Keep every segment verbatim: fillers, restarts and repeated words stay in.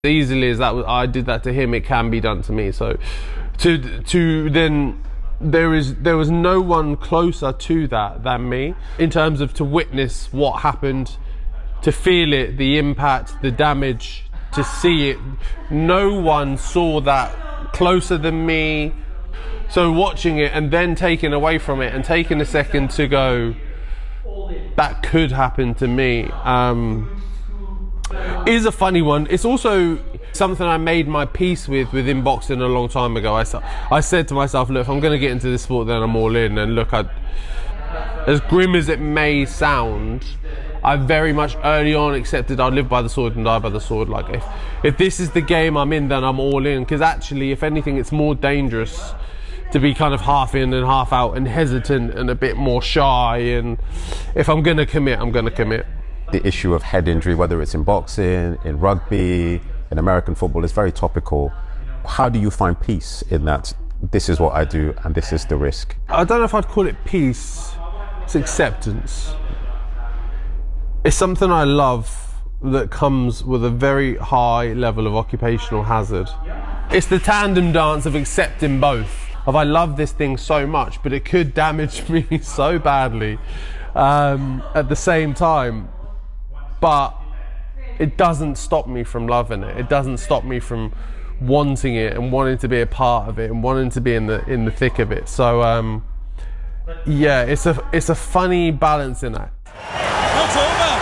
easily as that I did that to him, it can be done to me. So to to then there is there was no one closer to that than me in terms of to witness what happened, to feel it, the impact, the damage, to see it. No one saw that closer than me. So watching it and then taking away from it and taking a second to go, that could happen to me, um, is a funny one. It's also something I made my peace with within boxing a long time ago. I, I said to myself, look, if I'm going to get into this sport, then I'm all in. And look, I, as grim as it may sound, I very much early on accepted I'd live by the sword and die by the sword. Like, if, if this is the game I'm in, then I'm all in. Because actually, if anything, it's more dangerous to be kind of half in and half out and hesitant and a bit more shy. And if I'm going to commit, I'm going to commit. The issue of head injury, whether it's in boxing, in rugby, in American football, is very topical. How do you find peace in that? This is what I do and this is the risk. I don't know if I'd call it peace. It's acceptance. It's something I love that comes with a very high level of occupational hazard. It's the tandem dance of accepting both. Of I love this thing so much, but it could damage me so badly um, at the same time. But it doesn't stop me from loving it. It doesn't stop me from wanting it and wanting to be a part of it and wanting to be in the in the thick of it. So um, yeah, it's a it's a funny balancing act. Not over.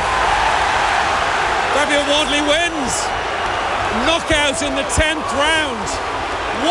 Fabio Wardley wins. Knockout in the tenth round.